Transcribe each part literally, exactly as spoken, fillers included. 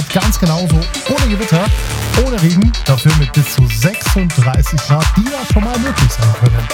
Nacht ganz genauso. Ohne Gewitter, ohne Regen, dafür mit bis zu sechsunddreißig Grad, die ja schon mal möglich sein können.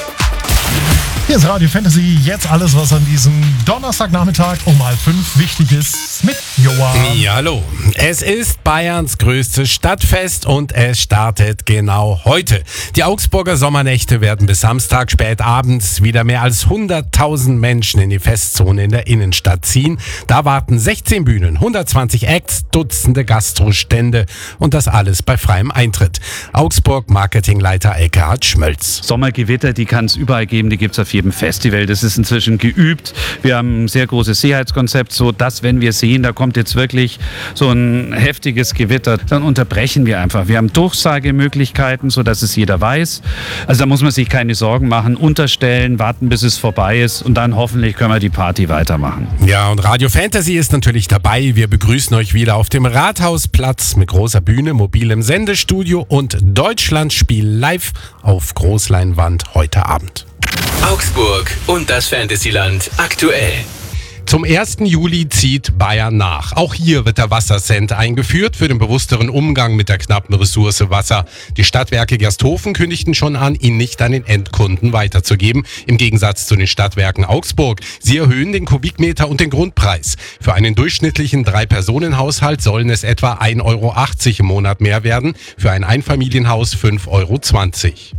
Hier ist Radio Fantasy, jetzt alles, was an diesem Donnerstagnachmittag um halb fünf wichtig ist, mit Johann. Ja, hallo. Es ist Bayerns größtes Stadtfest und es startet genau heute. Die Augsburger Sommernächte werden bis Samstag spät abends wieder mehr als hunderttausend Menschen in die Festzone in der Innenstadt ziehen. Da warten sechzehn Bühnen, hundertzwanzig Acts, Dutzende Gastrostände und das alles bei freiem Eintritt. Augsburg-Marketingleiter Eckhard Schmölz. Sommergewitter, die kann es überall geben, die gibt es auf jedem Festival. Das ist inzwischen geübt. Wir haben ein sehr großes Sicherheitskonzept, so dass, wenn wir sehen, da kommt jetzt wirklich so ein heftiges Gewitter, dann unterbrechen wir einfach. Wir haben Durchsagemöglichkeiten, so dass es jeder weiß. Also da muss man sich keine Sorgen machen, unterstellen, warten, bis es vorbei ist und dann hoffentlich können wir die Party weitermachen. Ja, und Radio Fantasy ist natürlich dabei. Wir begrüßen euch wieder auf dem Rathausplatz mit großer Bühne, mobilem Sendestudio und Deutschlandspiel live auf Großleinwand heute Abend. Augsburg und das Fantasyland aktuell. Zum ersten Juli zieht Bayern nach. Auch hier wird der Wassercent eingeführt für den bewussteren Umgang mit der knappen Ressource Wasser. Die Stadtwerke Gersthofen kündigten schon an, ihn nicht an den Endkunden weiterzugeben. Im Gegensatz zu den Stadtwerken Augsburg. Sie erhöhen den Kubikmeter und den Grundpreis. Für einen durchschnittlichen Drei-Personen-Haushalt sollen es etwa ein Euro achtzig im Monat mehr werden. Für ein Einfamilienhaus fünf Euro zwanzig.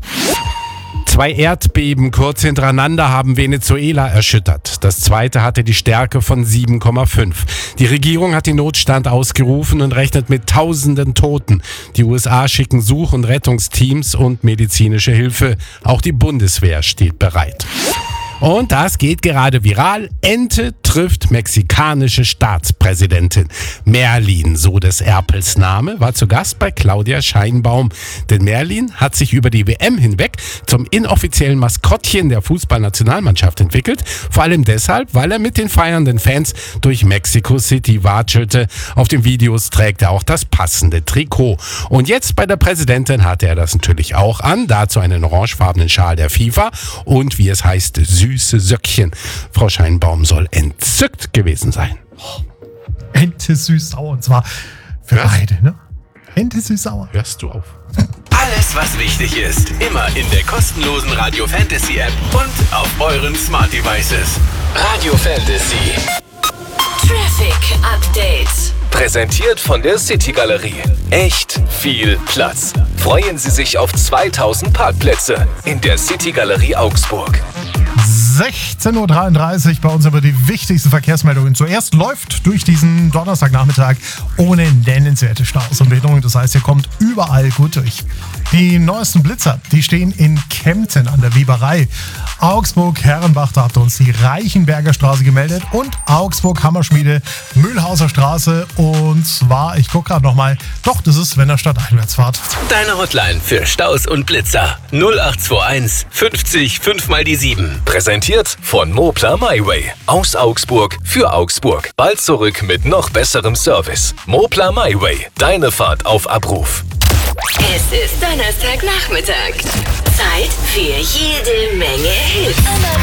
Zwei Erdbeben kurz hintereinander haben Venezuela erschüttert. Das zweite hatte die Stärke von sieben Komma fünf. Die Regierung hat den Notstand ausgerufen und rechnet mit tausenden Toten. Die U S A schicken Such- und Rettungsteams und medizinische Hilfe. Auch die Bundeswehr steht bereit. Und das geht gerade viral. Ente trifft mexikanische Staatspräsidentin. Merlin, so des Erpels Name, war zu Gast bei Claudia Scheinbaum. Denn Merlin hat sich über die W M hinweg zum inoffiziellen Maskottchen der Fußballnationalmannschaft entwickelt. Vor allem deshalb, weil er mit den feiernden Fans durch Mexico City watschelte. Auf den Videos trägt er auch das passende Trikot. Und jetzt bei der Präsidentin hatte er das natürlich auch an. Dazu einen orangefarbenen Schal der FIFA und, wie es heißt, süße Söckchen. Frau Scheinbaum soll entzückt gewesen sein. Oh, Ente süß-sauer, und zwar für Was? beide, ne? Ente süß-sauer. Hörst du auf? Alles, was wichtig ist, immer in der kostenlosen Radio Fantasy App und auf euren Smart Devices. Radio Fantasy. Traffic Update. Präsentiert von der City Galerie. Echt viel Platz. Freuen Sie sich auf zweitausend Parkplätze in der City Galerie Augsburg. sechzehn Uhr dreiunddreißig bei uns über die wichtigsten Verkehrsmeldungen. Zuerst läuft durch diesen Donnerstagnachmittag ohne nennenswerte Staus und Behinderungen. Das heißt, ihr kommt überall gut durch. Die neuesten Blitzer, die stehen in Kempten an der Weberei. Augsburg-Herrenbach, da habt ihr uns die Reichenberger Straße gemeldet und Augsburg-Hammerschmiede, Mühlhauser Straße. Und zwar, ich gucke gerade nochmal, doch, das ist, wenn ihr stadteinwärts Deine Hotline für Staus und Blitzer. null acht zwei eins fünfzig fünf mal die sieben. Präsentiert von Moplar MyWay. Aus Augsburg für Augsburg. Bald zurück mit noch besserem Service. Moplar MyWay. Deine Fahrt auf Abruf. Es ist Donnerstagnachmittag. Zeit für jede Menge Hits.